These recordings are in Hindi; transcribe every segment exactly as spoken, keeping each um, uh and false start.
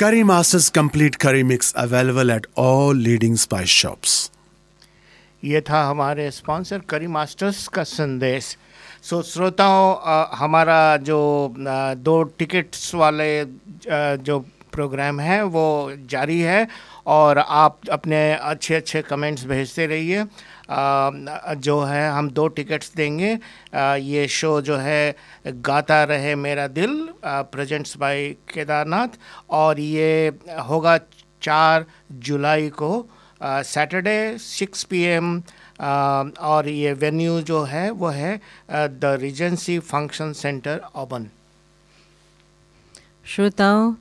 Curry Masters Complete Curry Mix available at all leading spice shops. ये था हमारे स्पॉन्सर करी मास्टर्स का संदेश। सो so, श्रोताओं, हमारा जो आ, दो टिकट्स वाले आ, जो प्रोग्राम है वो जारी है और आप अपने अच्छे अच्छे कमेंट्स भेजते रहिए। जो है हम दो टिकट्स देंगे। आ, ये शो जो है गाता रहे मेरा दिल प्रेजेंट्स बाय केदारनाथ, और ये होगा चार जुलाई को सैटरडे सिक्स पी एम, और ये वेन्यू जो है वो है द रीजेंसी फंक्शन सेंटर ओबन। श्रोताओं,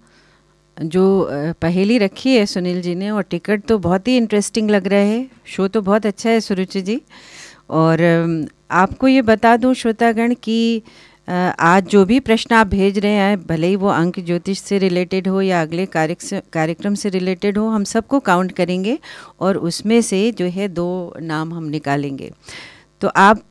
जो पहेली रखी है सुनील जी ने और टिकट तो बहुत ही इंटरेस्टिंग लग रहा है। शो तो बहुत अच्छा है सुरुचि जी। और आपको ये बता दूं श्रोतागण कि आज जो भी प्रश्न आप भेज रहे हैं, भले ही वो अंक ज्योतिष से रिलेटेड हो या अगले कार्यक्रम से रिलेटेड हो, हम सबको काउंट करेंगे और उसमें से जो है दो नाम हम निकालेंगे। तो आप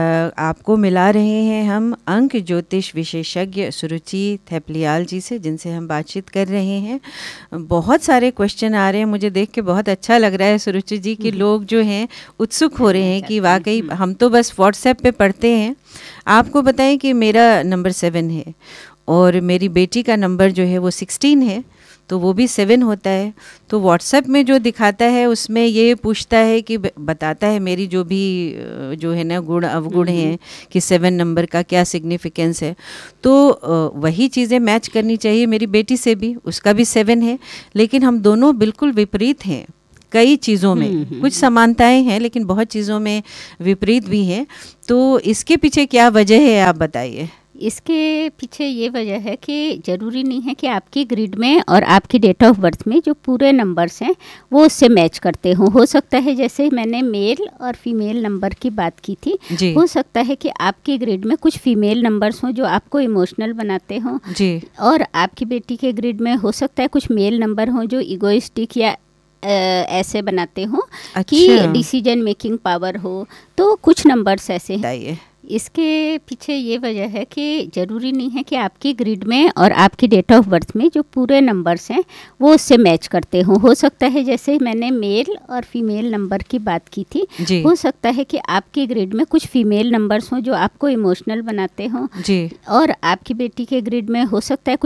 आपको मिला रहे हैं हम अंक ज्योतिष विशेषज्ञ सुरुचि थेपलियाल जी से, जिनसे हम बातचीत कर रहे हैं। बहुत सारे क्वेश्चन आ रहे हैं, मुझे देख के बहुत अच्छा लग रहा है सुरुचि जी कि लोग जो हैं उत्सुक हो रहे हैं कि वाकई हम तो बस व्हाट्सएप पे पढ़ते हैं। आपको बताएं कि मेरा नंबर सेवन है और मेरी बेटी का नंबर जो है वो सिक्सटीन है, तो वो भी सेवन होता है। तो व्हाट्सएप में जो दिखाता है उसमें ये पूछता है कि बताता है मेरी जो भी जो है ना गुण अवगुण हैं कि सेवन नंबर का क्या सिग्निफिकेंस है। तो वही चीज़ें मैच करनी चाहिए मेरी बेटी से भी, उसका भी सेवन है, लेकिन हम दोनों बिल्कुल विपरीत हैं कई चीज़ों में। कुछ समानताएं हैं लेकिन बहुत चीज़ों में विपरीत भी हैं। तो इसके पीछे क्या वजह है, आप बताइए। इसके पीछे ये वजह है कि ज़रूरी नहीं है कि आपकी ग्रिड में और आपकी डेट ऑफ बर्थ में जो पूरे नंबर्स हैं वो उससे मैच करते हों। हो सकता है जैसे मैंने मेल और फीमेल नंबर की बात की थी, हो सकता है कि आपकी ग्रिड में कुछ फीमेल नंबर्स हों जो आपको इमोशनल बनाते हों जी, और आपकी बेटी के ग्रिड में हो सकता है कुछ मेल नंबर हों जो इगोइस्टिक या ऐसे बनाते हों अच्छा। कि डिसीजन मेकिंग पावर हो। तो कुछ नंबर्स ऐसे हैं। इसके पीछे ये वजह है कि ज़रूरी नहीं है कि आपकी ग्रिड में और आपकी डेट ऑफ बर्थ में जो पूरे नंबर्स हैं वो उससे मैच करते हों। हो सकता है जैसे मैंने मेल और फीमेल नंबर की बात की थी, हो सकता है कि आपकी ग्रिड में कुछ फीमेल नंबर्स हों जो आपको इमोशनल बनाते हों जी, और आपकी बेटी के ग्रिड में हो सकता है कुछ